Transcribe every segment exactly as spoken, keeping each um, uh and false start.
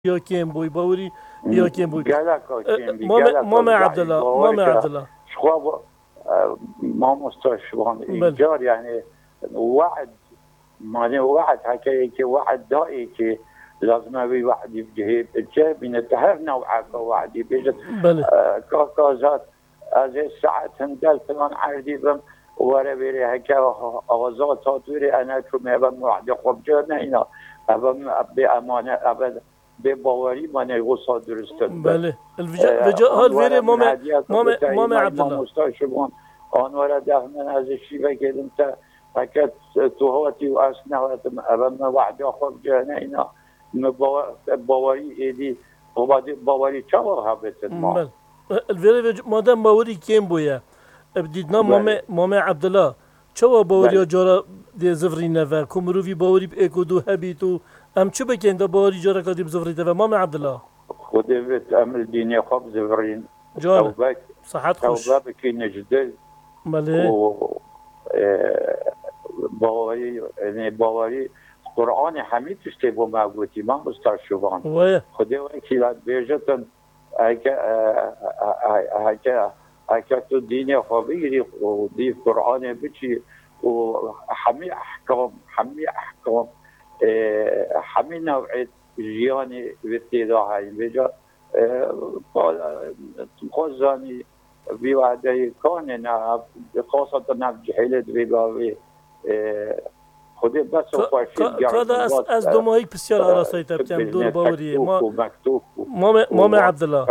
یا کم بوی باوری یا کم بوی مام عبدالله مام عبدالله شخوا ما مستشفان إيجار يعني وعد ماني وعد حكي كي وعد دائي كي لازم أبي وعد يبجه بجه من التهر نوعه كوعد يبجه كاكازات هذه الساعة هندل فلان عردي بم ورا بيري هكا أوزات تطوري أنا كم أبم وعد خوب جانا هنا أبم بأمانة أبد بباوری من غصه درستن بله الوجه حال ویره مام مام مام عبدالله مستشفان آن ورا دهمن از شیوه کردم تا فقط توهاتی و اسنواتم ابم وعده خوب جانا اینا باوری ایدی باوری چه وهابتن ما بله الویره مادام باوری کیم بویا ابدیدنا مام مام عبدالله چه باوری جارا دی زفرینه و کمروی باوری اکو دو هبیتو ام چه بکن دا باوری جارا کدیم زفریته و مام عبدالله خودی بت عمل دینی خوب زفرین جان صحت خوش توبه بکی نجدل بله و باوری یعنی باوری قرآن همین تشتی با موجودی من مستشفان وای خودی وکیلات بیشتن اگه اگه اگه تو دینی خوابی گیری و دی قرآن بچی و همه احکام همه احکام همه نوع جیانی وقتی داهی بجا خوزانی بیوعده کانه نه خاصتا نه جهیلت بگاوی خودی بس خوشید کادا از از دو ماهی بسیار آراسایی تبکم دور باوریه ما مام مام عبدالله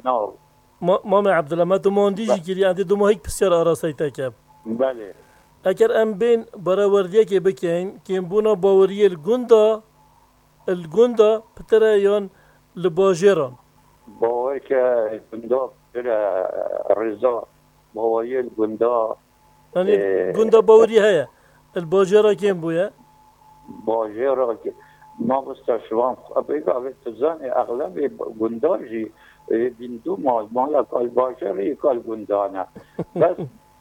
مام عبدالله ما دو ماندیجی کری اند دو ماهی بسیار آراسایی تکم بله اگر ام بین براوردیه که بکن که بونا باوری الگوندا الگوندا پتره یان لباجران باوری که گوندا پتره رضا باوری الگوندا یعنی گوندا باوری هیا الباجرا کم بویا باجرا که ما مستشفان بگه تزانی اغلب گونداجی بیندو مال مالا کال باجری کال گوندانه بس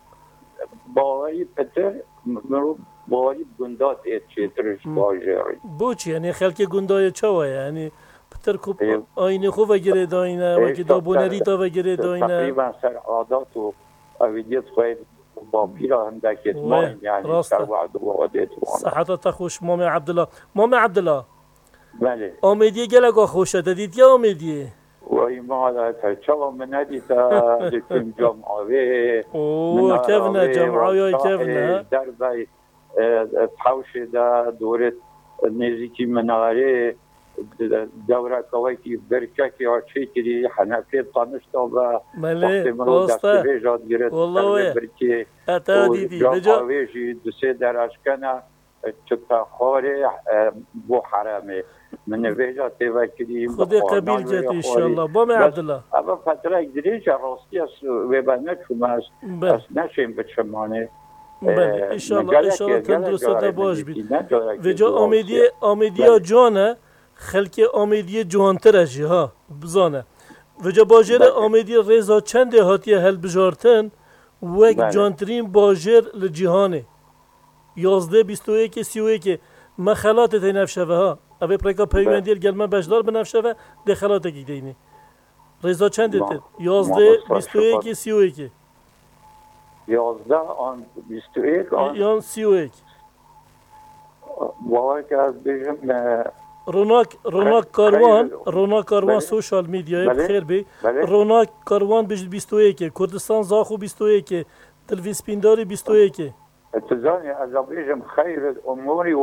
باوری پتر مرو باوری گوندات ایت چیترش باجری بوچی یعنی خلک گوندای چوه یعنی پتر کوب آینه خوب وگیره داینه و که دابونری دا وگیره داینه تقریبا سر عادات و اویدیت خواهید با پیرا هندکت مایم یعنی سر وعد و وعدت صحتا خوش مام عبدالله مام عبدالله بله آمیدیه گلگا خوشه دادید یا آمیدیه وای مالا چوا من ندیتا دکتیم جمعاوی اوه کفنه جمعاوی کفنه در بای پاوش دا دورت نزیکی مناره دوره کوی کی برکه کی آچه کری حنفی تانشتا و بله راسته والله برکه اتا دیدی جمعاوی جی دو سه درش کنه چطا خاره بو حرامه من ویجا تیوکری خدا قبیل جد انشالله بام عبدالله اما فتره گریج راستی است و بنده چوم است از نشیم بچمانه بله انشالله انشالله تندرست باش بید ویجا آمیدی آمیدی جانه خلک آمیدی جوانتر اجی ها بزانه ویجا باجر آمیدی رضا چند هاتی هل بجارتن وک جانترین باجر لجیهانه یازده بیست و یک سی و یک مخالات تی نفشوه ها اوه پرکا پیوندیل گلمه بجدار بنفشوه دخلات اکی دینی رضا چند تی؟ یازده بیست و یک سی و یک یازده آن بیست و یک آن یان سی و یک باور که از بیشم روناک روناک کاروان روناک کاروان سوشال میدیای بخیر بی روناک کاروان بیست و یک کردستان زاخو بیست و یک تلویز پینداری بیست و یک تزانی از بیشم خیر اموری